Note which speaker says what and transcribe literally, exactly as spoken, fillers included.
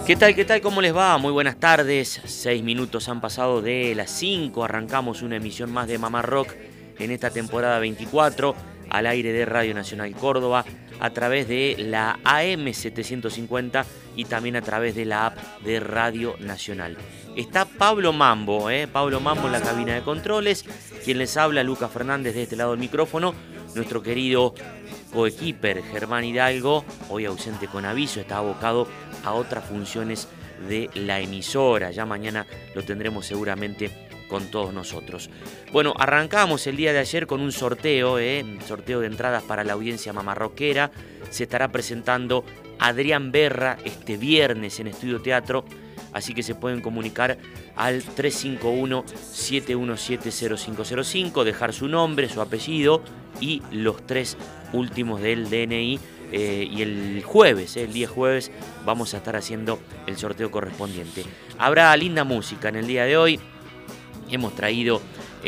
Speaker 1: ¿Qué tal, qué tal? ¿Cómo les va? Muy buenas tardes. Seis minutos han pasado de las cinco. Arrancamos una emisión más de Mamá Rock en esta temporada veinticuatro, al aire de Radio Nacional Córdoba, a través de la A M setecientos cincuenta y también a través de la app de Radio Nacional. Está Pablo Mambo, ¿eh? Pablo Mambo en la cabina de controles. Quien les habla, Lucas Fernández, de este lado del micrófono. Nuestro querido coequiper Germán Hidalgo, hoy ausente con aviso, está abocado a otras funciones de la emisora. Ya mañana lo tendremos seguramente con todos nosotros. Bueno, arrancamos el día de ayer con un sorteo, ¿eh? un sorteo de entradas para la audiencia mamarroquera. Se estará presentando Adrián Berra este viernes en Estudio Teatro, así que se pueden comunicar al tres cinco uno, siete uno siete, cero cinco cero cinco, dejar su nombre, su apellido y los tres últimos del D N I. Eh, y el jueves, eh, el día jueves, vamos a estar haciendo el sorteo correspondiente. Habrá linda música en el día de hoy. Hemos traído